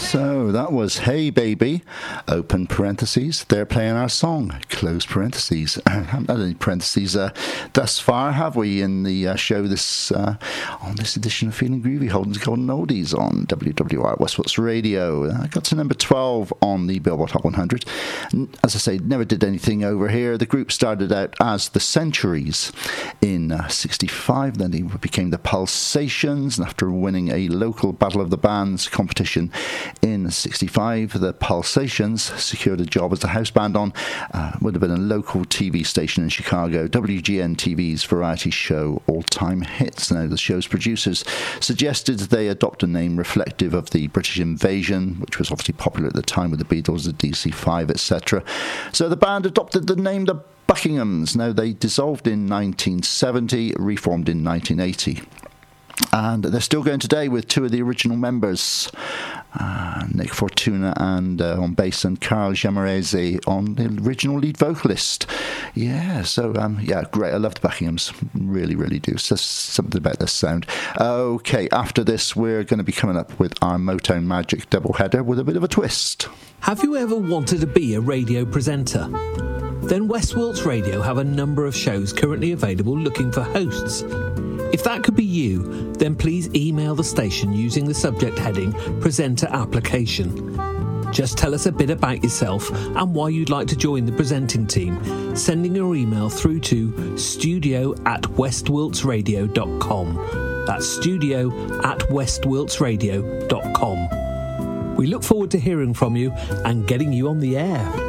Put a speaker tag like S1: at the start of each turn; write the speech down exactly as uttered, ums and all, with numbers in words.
S1: So that was Hey Baby, open parentheses. They're playing our song, close parentheses. I haven't had any parentheses uh, thus far, have we, in the uh, show this uh, on this edition of Feeling Groovy, Holden's Golden Oldies on W W R Westwatch Radio. I got to number twelve on the Billboard Hot one hundred. As I say, never did anything over here. The group started out as the Centuries in uh, sixty-five, then they became the Pulsations, and after winning a local Battle of the Bands competition in sixty-five, the Pulsations secured a job as the house band on uh, would have been a local T V station in Chicago, W G N T V's variety show All Time Hits. Now, the show's producers suggested they adopt a name reflective of the British invasion, which was obviously popular at the time with the Beatles, the D C five, et cetera. So the band adopted the name the Buckinghams. Now, they dissolved in nineteen seventy, reformed in nineteen eighty. And they're still going today with two of the original members, uh, Nick Fortuna and uh, on bass, and Carl Giammarese on the original lead vocalist. Yeah, so um, yeah, great. I love the Buckinghams, really, really do. So something about this sound. Okay, after this, we're going to be coming up with our Motown Magic doubleheader with a bit of a twist.
S2: Have you ever wanted to be a radio presenter? Then West Wilts Radio have a number of shows currently available looking for hosts. If that could be you, then please email the station using the subject heading Presenter Application. Just tell us a bit about yourself and why you'd like to join the presenting team, sending your email through to studio at westwiltsradio dot com. That's studio at westwiltsradio dot com. We look forward to hearing from you and getting you on the air.